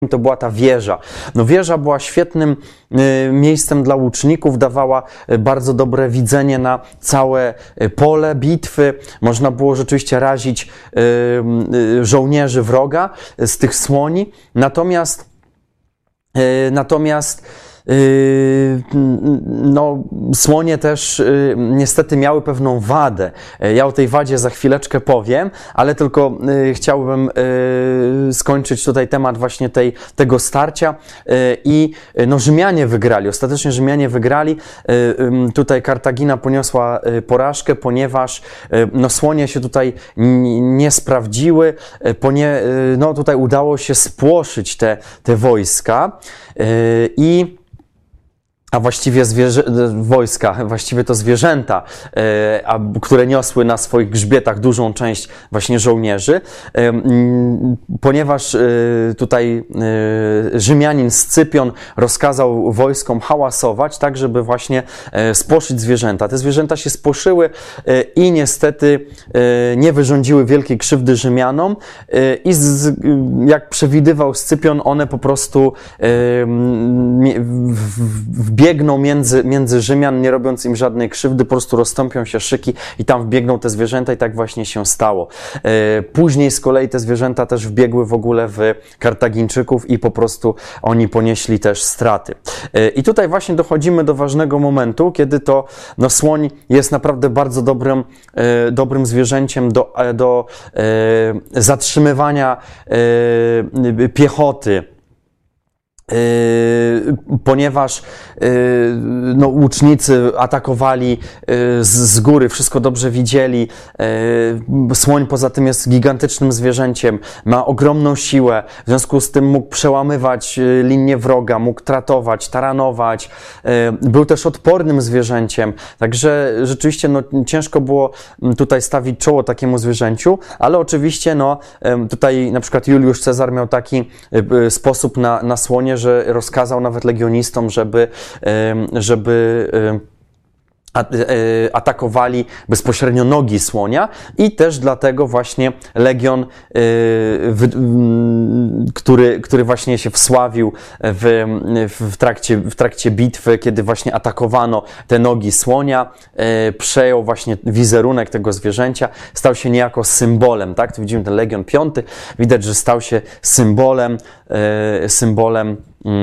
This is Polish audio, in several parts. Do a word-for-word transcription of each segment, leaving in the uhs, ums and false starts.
to była ta wieża. No wieża była świetnym y, miejscem dla łuczników, dawała y, bardzo dobre widzenie na całe y, pole bitwy. Można było rzeczywiście razić y, y, żołnierzy wroga y, z tych słoni. Natomiast y, natomiast no, słonie też niestety miały pewną wadę. Ja o tej wadzie za chwileczkę powiem, ale tylko chciałbym skończyć tutaj temat właśnie tej, tego starcia i no, Rzymianie wygrali. Ostatecznie Rzymianie wygrali. Tutaj Kartagina poniosła porażkę, ponieważ no, słonie się tutaj nie sprawdziły. Ponie, no, tutaj udało się spłoszyć te, te wojska i a właściwie zwierzę, wojska, właściwie to zwierzęta, e, a, które niosły na swoich grzbietach dużą część właśnie żołnierzy, e, m, ponieważ e, tutaj e, Rzymianin Scypion rozkazał wojskom hałasować, tak żeby właśnie e, spłoszyć zwierzęta. Te zwierzęta się spłoszyły e, i niestety e, nie wyrządziły wielkiej krzywdy Rzymianom e, i z, jak przewidywał Scypion, one po prostu e, w, w, biegną między, między Rzymian, nie robiąc im żadnej krzywdy, po prostu rozstąpią się szyki i tam wbiegną te zwierzęta i tak właśnie się stało. Później z kolei te zwierzęta też wbiegły w ogóle w Kartagińczyków i po prostu oni ponieśli też straty. I tutaj właśnie dochodzimy do ważnego momentu, kiedy to no, słoń jest naprawdę bardzo dobrym, dobrym zwierzęciem do, do zatrzymywania piechoty. Yy, ponieważ yy, no, łucznicy atakowali yy, z, z góry, wszystko dobrze widzieli. Yy, słoń poza tym jest gigantycznym zwierzęciem, ma ogromną siłę, w związku z tym mógł przełamywać yy, linię wroga, mógł tratować, taranować. Yy, był też odpornym zwierzęciem, także rzeczywiście no, ciężko było tutaj stawić czoło takiemu zwierzęciu, ale oczywiście no, yy, tutaj na przykład Juliusz Cezar miał taki yy, sposób na, na słonie, że rozkazał nawet legionistom, żeby, żeby atakowali bezpośrednio nogi słonia i też dlatego właśnie legion, który, który właśnie się wsławił w, w, trakcie, w trakcie bitwy, kiedy właśnie atakowano te nogi słonia, przejął właśnie wizerunek tego zwierzęcia, stał się niejako symbolem, tak? Tu widzimy ten legion piąty, widać, że stał się symbolem, symbolem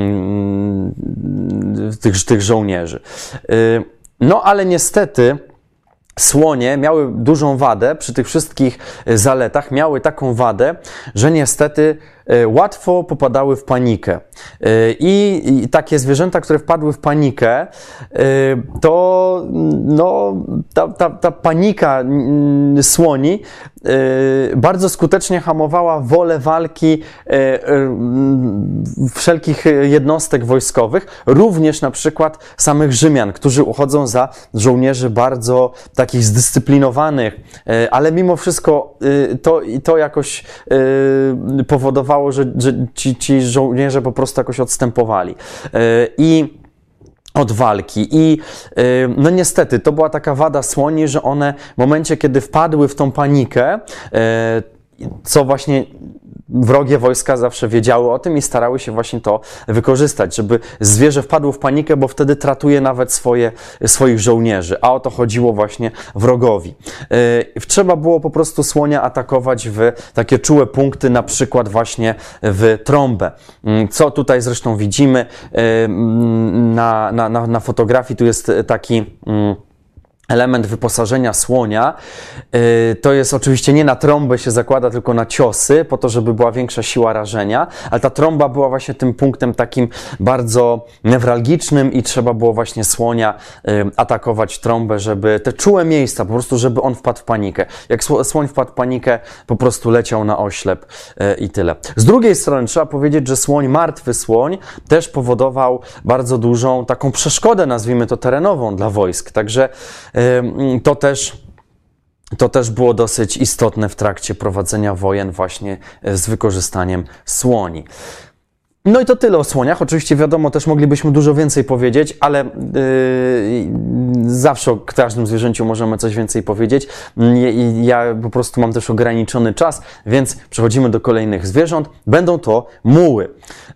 tych, tych żołnierzy. No ale niestety słonie miały dużą wadę, przy tych wszystkich zaletach miały taką wadę, że niestety łatwo popadały w panikę. I, i takie zwierzęta, które wpadły w panikę, to no, ta, ta, ta panika słoni bardzo skutecznie hamowała wolę walki wszelkich jednostek wojskowych, również na przykład samych Rzymian, którzy uchodzą za żołnierzy bardzo takich zdyscyplinowanych, ale mimo wszystko to, to jakoś powodowało, że, że ci, ci żołnierze po prostu jakoś odstępowali. I od walki. I no niestety, to była taka wada słoni, że one w momencie, kiedy wpadły w tą panikę, co właśnie wrogie wojska zawsze wiedziały o tym i starały się właśnie to wykorzystać, żeby zwierzę wpadło w panikę, bo wtedy tratuje nawet swoje, swoich żołnierzy, a o to chodziło właśnie wrogowi. Yy, trzeba było po prostu słonia atakować w takie czułe punkty, na przykład właśnie w trąbę. Yy, co tutaj zresztą widzimy yy, na, na, na, na fotografii, tu jest taki yy, element wyposażenia słonia. To jest oczywiście nie na trąbę się zakłada, tylko na ciosy, po to, żeby była większa siła rażenia, ale ta trąba była właśnie tym punktem takim bardzo newralgicznym i trzeba było właśnie słonia atakować trąbę, żeby te czułe miejsca, po prostu, żeby on wpadł w panikę. Jak słoń wpadł w panikę, po prostu leciał na oślep i tyle. Z drugiej strony trzeba powiedzieć, że słoń, martwy słoń, też powodował bardzo dużą taką przeszkodę, nazwijmy to terenową dla wojsk, także to też, to też było dosyć istotne w trakcie prowadzenia wojen właśnie z wykorzystaniem słoni. No i to tyle o słoniach. Oczywiście wiadomo, też moglibyśmy dużo więcej powiedzieć, ale yy, zawsze o każdym zwierzęciu możemy coś więcej powiedzieć. I ja po prostu mam też ograniczony czas, więc przechodzimy do kolejnych zwierząt. Będą to muły.